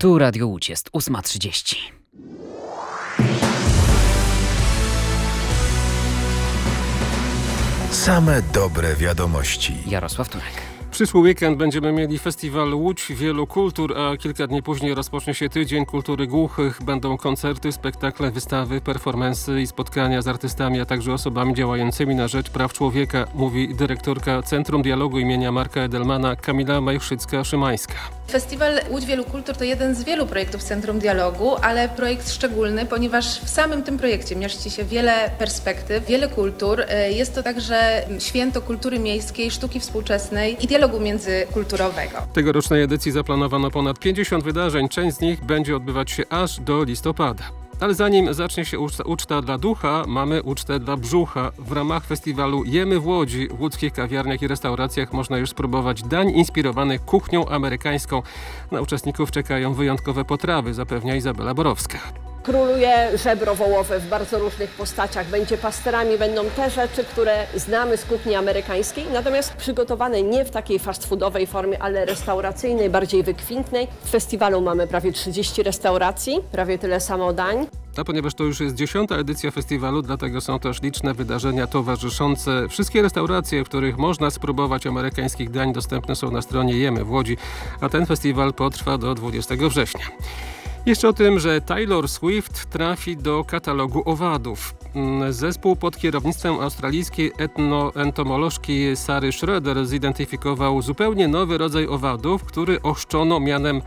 Tu Radio Łódź, jest 8:30. Same dobre wiadomości. Jarosław Turek. Przyszły weekend będziemy mieli festiwal Łódź Wielu Kultur, a kilka dni później rozpocznie się Tydzień Kultury Głuchych. Będą koncerty, spektakle, wystawy, performansy i spotkania z artystami, a także osobami działającymi na rzecz praw człowieka, mówi dyrektorka Centrum Dialogu imienia Marka Edelmana Kamila Majchrzycka-Szymańska. Festiwal Łódź Wielu Kultur to jeden z wielu projektów Centrum Dialogu, ale projekt szczególny, ponieważ w samym tym projekcie mieści się wiele perspektyw, wiele kultur. Jest to także święto kultury miejskiej, sztuki współczesnej i dialogu międzykulturowego. W tegorocznej edycji zaplanowano ponad 50 wydarzeń. Część z nich będzie odbywać się aż do listopada. Ale zanim zacznie się uczta dla ducha, mamy ucztę dla brzucha. W ramach festiwalu Jemy w Łodzi w łódzkich kawiarniach i restauracjach można już spróbować dań inspirowanych kuchnią amerykańską. Na uczestników czekają wyjątkowe potrawy, zapewnia Izabela Borowska. Króluje żebro wołowe w bardzo różnych postaciach. Będzie pasterami, będą te rzeczy, które znamy z kuchni amerykańskiej, natomiast przygotowane nie w takiej fast foodowej formie, ale restauracyjnej, bardziej wykwintnej. W festiwalu mamy prawie 30 restauracji, prawie tyle samo dań. A ponieważ to już jest 10. edycja festiwalu, dlatego są też liczne wydarzenia towarzyszące. Wszystkie restauracje, w których można spróbować amerykańskich dań, dostępne są na stronie Jemy w Łodzi, a ten festiwal potrwa do 20 września. Jeszcze o tym, że Taylor Swift trafi do katalogu owadów. Zespół pod kierownictwem australijskiej entomolożki Sary Schroeder zidentyfikował zupełnie nowy rodzaj owadów, który ochrzczono mianem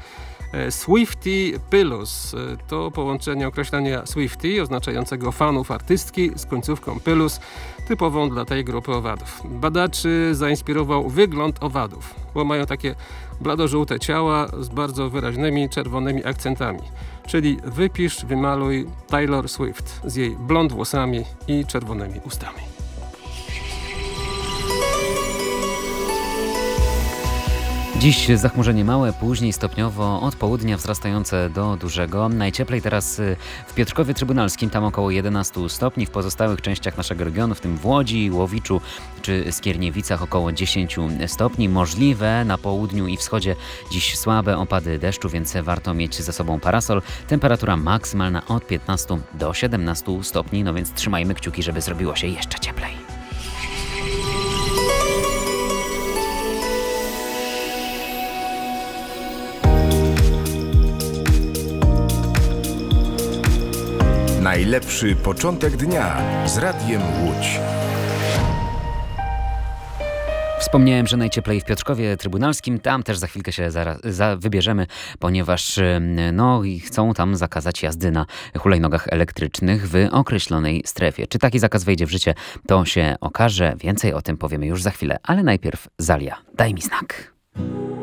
Swiftie-Pilus. To połączenie określenia Swiftie, oznaczającego fanów artystki, z końcówką Pilus, typową dla tej grupy owadów. Badaczy zainspirował wygląd owadów, bo mają takie bladożółte ciała z bardzo wyraźnymi czerwonymi akcentami. Czyli wypisz, wymaluj Taylor Swift z jej blond włosami i czerwonymi ustami. Dziś zachmurzenie małe, później stopniowo od południa wzrastające do dużego. Najcieplej teraz w Piotrkowie Trybunalskim, tam około 11 stopni. W pozostałych częściach naszego regionu, w tym w Łodzi, Łowiczu czy Skierniewicach około 10 stopni. Możliwe na południu i wschodzie dziś słabe opady deszczu, więc warto mieć ze sobą parasol. Temperatura maksymalna od 15 do 17 stopni, no więc trzymajmy kciuki, żeby zrobiło się jeszcze cieplej. Najlepszy początek dnia z Radiem Łódź. Wspomniałem, że najcieplej w Piotrkowie Trybunalskim. Tam też za chwilkę się wybierzemy, ponieważ chcą tam zakazać jazdy na hulajnogach elektrycznych w określonej strefie. Czy taki zakaz wejdzie w życie, to się okaże. Więcej o tym powiemy już za chwilę. Ale najpierw Zalia, daj mi znak.